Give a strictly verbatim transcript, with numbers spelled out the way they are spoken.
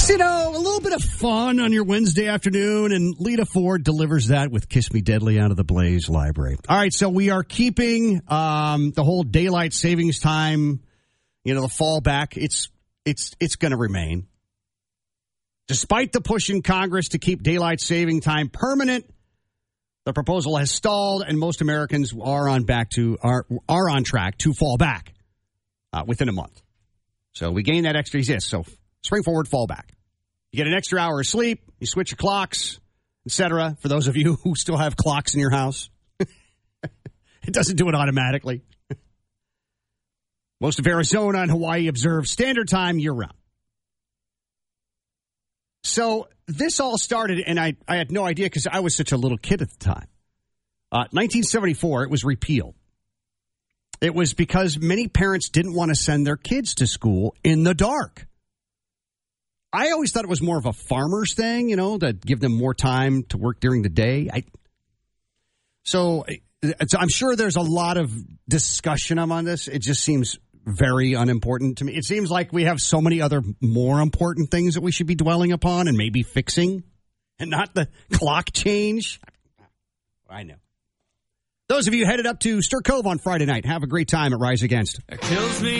Just, you know, a little bit of fun on your Wednesday afternoon, and Lita Ford delivers that with Kiss Me Deadly out of the Blaze Library. All right, so we are keeping um, the whole daylight savings time, you know, the fallback. It's it's it's going to remain. Despite the push in Congress to keep daylight saving time permanent, the proposal has stalled, and most Americans are on back to are are on track to fall back uh, within a month. So we gain that extra yes. So spring forward, fall back. You get an extra hour of sleep. You switch your clocks, et cetera. For those of you who still have clocks in your house, it doesn't do it automatically. Most of Arizona and Hawaii observe standard time year round. So this all started, and I, I had no idea because I was such a little kid at the time. Uh, nineteen seventy-four, it was repealed. It was because many parents didn't want to send their kids to school in the dark. I always thought it was more of a farmer's thing, you know, to give them more time to work during the day. I, so it's, I'm sure there's a lot of discussion on this. It just seems very unimportant to me. It seems like we have so many other more important things that we should be dwelling upon and maybe fixing, and not the clock change. I know. Those of you headed up to Stir Cove on Friday night, have a great time at Rise Against. It kills me.